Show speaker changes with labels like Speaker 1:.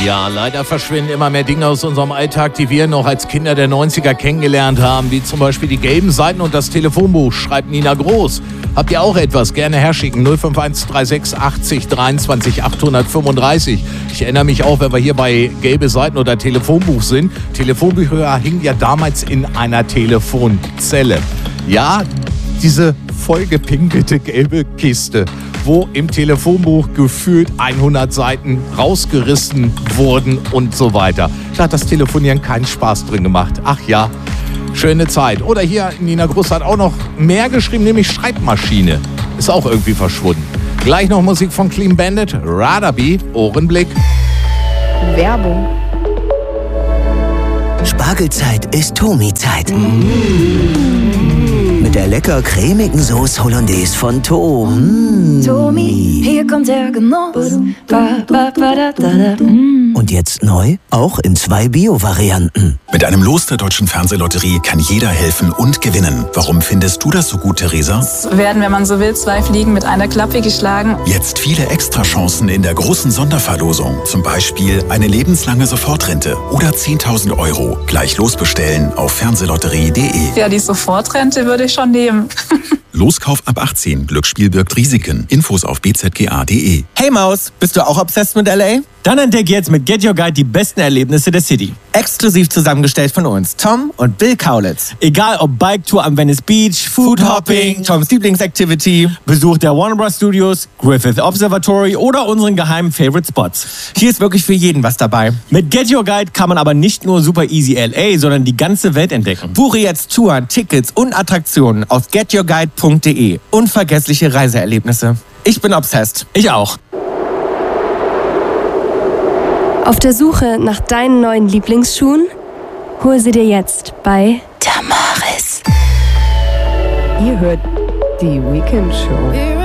Speaker 1: Ja, leider verschwinden immer mehr Dinge aus unserem Alltag, die wir noch als Kinder der 90er kennengelernt haben, wie zum Beispiel die gelben Seiten und das Telefonbuch, schreibt Nina Groß. Habt ihr auch etwas? Gerne herschicken, 051 36 80 23 835. Ich erinnere mich auch, wenn wir hier bei gelbe Seiten oder Telefonbuch sind. Telefonbücher hingen ja damals in einer Telefonzelle. Ja, diese vollgepinkelte gelbe Kiste, wo im Telefonbuch gefühlt 100 Seiten rausgerissen wurden und so weiter. Da hat das Telefonieren keinen Spaß drin gemacht. Ach ja, schöne Zeit. Oder hier, Nina Groß hat auch noch mehr geschrieben, nämlich Schreibmaschine. Ist auch irgendwie verschwunden. Gleich noch Musik von Clean Bandit, Radaby, Ohrenblick.
Speaker 2: Werbung.
Speaker 3: Spargelzeit ist Tomi-Zeit. Mit der lecker cremigen Sauce Hollandaise von
Speaker 2: Tomi, hier kommt der Genuss.
Speaker 3: Und jetzt neu, auch in 2 Bio-Varianten.
Speaker 4: Mit einem Los der Deutschen Fernsehlotterie kann jeder helfen und gewinnen. Warum findest du das so gut, Theresa?
Speaker 5: Es werden, wenn man so will, 2 Fliegen mit einer Klappe geschlagen.
Speaker 4: Jetzt viele Extrachancen in der großen Sonderverlosung. Zum Beispiel eine lebenslange Sofortrente oder 10.000 Euro. Gleich losbestellen auf fernsehlotterie.de.
Speaker 5: Ja, die Sofortrente würde ich schon nehmen.
Speaker 4: Loskauf ab 18. Glücksspiel birgt Risiken. Infos auf bzga.de.
Speaker 6: Hey Maus, bist du auch obsessed mit LA? Dann entdecke jetzt mit Get Your Guide die besten Erlebnisse der City. Exklusiv zusammengestellt von uns, Tom und Bill Kaulitz. Egal ob Bike-Tour am Venice Beach, Food-Hopping, Toms Lieblingsactivity, Besuch der Warner Bros. Studios, Griffith Observatory oder unseren geheimen Favorite Spots. Hier ist wirklich für jeden was dabei. Mit Get Your Guide kann man aber nicht nur super easy LA, sondern die ganze Welt entdecken. Buche jetzt Touren, Tickets und Attraktionen auf getyourguide.de. Unvergessliche Reiseerlebnisse. Ich bin obsessed. Ich auch.
Speaker 7: Auf der Suche nach deinen neuen Lieblingsschuhen? Hol sie dir jetzt bei
Speaker 3: Damaris.
Speaker 2: Ihr hört die Weekend Show.